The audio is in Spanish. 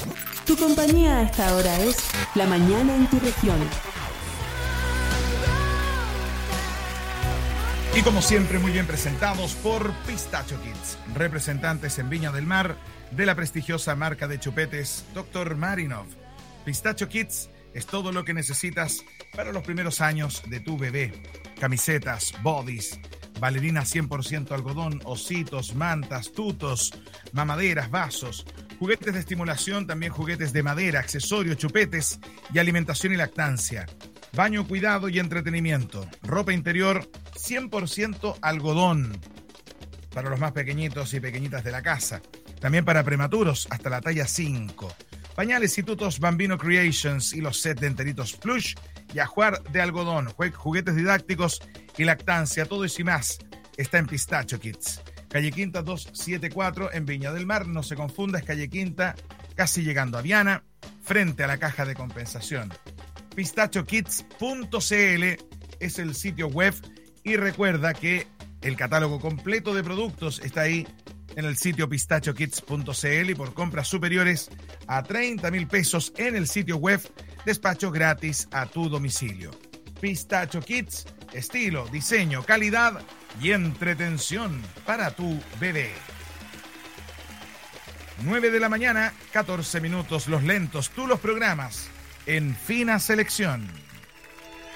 Tu compañía a esta hora es La Mañana en tu región. Y como siempre, muy bien presentados por Pistacho Kids, representantes en Viña del Mar de la prestigiosa marca de chupetes Dr. Marinov. Pistacho Kids es todo lo que necesitas para los primeros años de tu bebé. Camisetas, bodys, bailarinas 100% algodón, ositos, mantas, tutos, mamaderas, vasos, juguetes de estimulación, también juguetes de madera, accesorios, chupetes y alimentación y lactancia. Baño, cuidado y entretenimiento. Ropa interior 100% algodón para los más pequeñitos y pequeñitas de la casa. También para prematuros hasta la talla 5. Pañales y tutos Bambino Creations y los sets de enteritos plush y ajuar de algodón. Juguetes didácticos y lactancia. Todo eso y más está en Pistacho Kids. Calle Quinta 274 en Viña del Mar. No se confunda, es Calle Quinta, casi llegando a Viana, frente a la caja de compensación. pistachokids.cl es el sitio web y recuerda que el catálogo completo de productos está ahí en el sitio pistachokids.cl y por compras superiores a 30,000 pesos en el sitio web, despacho gratis a tu domicilio. Pistacho Kids, estilo, diseño, calidad y entretención para tu bebé. 9 de la mañana, 14 minutos, los lentos, tú los programas en fina selección.